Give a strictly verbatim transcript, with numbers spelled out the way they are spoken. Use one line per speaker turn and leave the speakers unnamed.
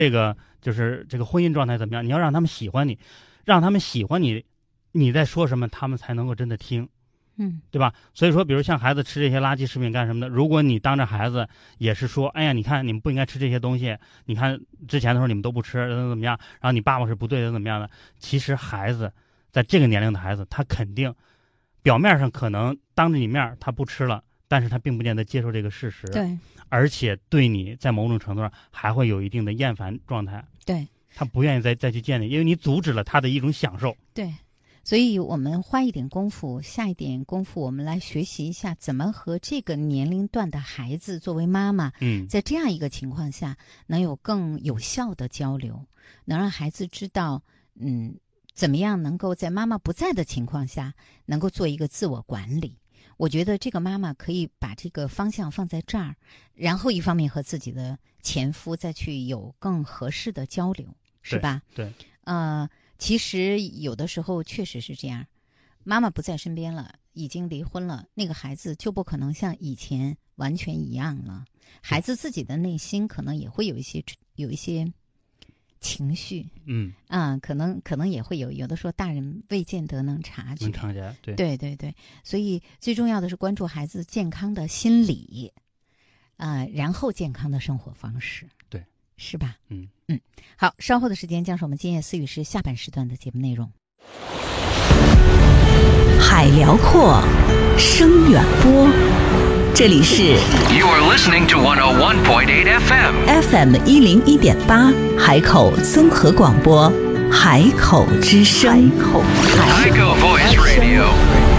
这个就是这个婚姻状态怎么样，你要让他们喜欢你，让他们喜欢你，你在说什么，他们才能够真的听。
嗯，
对吧？所以说，比如像孩子吃这些垃圾食品干什么的，如果你当着孩子也是说，哎呀，你看你们不应该吃这些东西，你看之前的时候你们都不吃，怎么怎么样，然后你爸爸是不对的，怎么样的？其实孩子在这个年龄的孩子，他肯定表面上可能当着你面他不吃了，但是他并不见得接受这个事实，
对，
而且对你在某种程度上还会有一定的厌烦状态，
对，
他不愿意再再去见你，因为你阻止了他的一种享受，
对。所以我们花一点功夫，下一点功夫，我们来学习一下怎么和这个年龄段的孩子作为妈妈，
嗯，
在这样一个情况下能有更有效的交流，能让孩子知道，嗯，怎么样能够在妈妈不在的情况下能够做一个自我管理。我觉得这个妈妈可以把这个方向放在这儿，然后一方面和自己的前夫再去有更合适的交流，是吧？
对，对
呃。其实有的时候确实是这样，妈妈不在身边了，已经离婚了，那个孩子就不可能像以前完全一样了。孩子自己的内心可能也会有一些有一些情绪，
嗯
啊，可能可能也会有，有的时候大人未见得能察觉。
能察觉，对
对对对，所以最重要的是关注孩子健康的心理，啊、呃，然后健康的生活方式。
对。
是吧？
嗯
嗯，好，稍后的时间将是我们今夜思语时下半时段的节目内容。
海辽阔，声远播，这里是
You are listening to one oh one point eight F M
F M 一零一点八海口综合广播，海口之声，海口
Echo Voice Radio。